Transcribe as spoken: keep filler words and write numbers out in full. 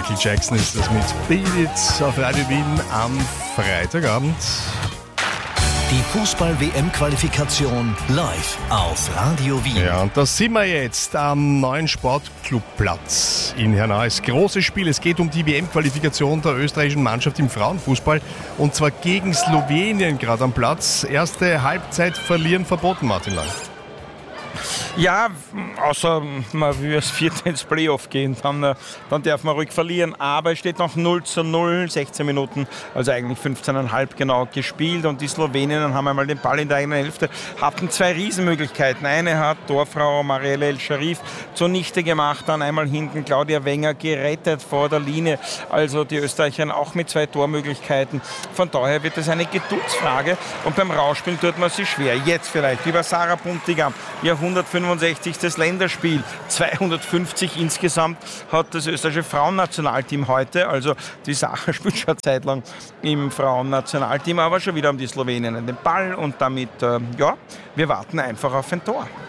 Michael Jackson ist das mit Beat It auf Radio Wien am Freitagabend. Die Fußball-W M-Qualifikation live auf Radio Wien. Ja, und da sind wir jetzt am neuen Sportclubplatz in Hernals. Großes Spiel. Es geht um die W M-Qualifikation der österreichischen Mannschaft im Frauenfußball. Und zwar gegen Slowenien gerade am Platz. Erste Halbzeit verlieren verboten, Martin Lang. Ja, außer man will als Vierter ins Playoff gehen, dann, dann darf man ruhig verlieren. Aber es steht noch null zu null, sechzehn Minuten, also eigentlich fünfzehn Komma fünf genau gespielt. Und die Sloweninnen haben einmal den Ball in der eigenen Hälfte, hatten zwei Riesenmöglichkeiten. Eine hat Torfrau Marielle El-Sharif zunichte gemacht, dann einmal hinten Claudia Wenger gerettet vor der Linie. Also die Österreicherin auch mit zwei Tormöglichkeiten. Von daher wird es eine Geduldsfrage. Und beim Rausspielen tut man sich schwer. Jetzt vielleicht über Sarah Buntigam, ihr hundertfünfundsechzig. Länderspiel, zweihundertfünfzig insgesamt hat das österreichische Frauennationalteam heute. Also die Sache spielt schon eine Zeit lang im Frauennationalteam, aber schon wieder um die Sloweninnen den Ball und damit, äh, ja, wir warten einfach auf ein Tor.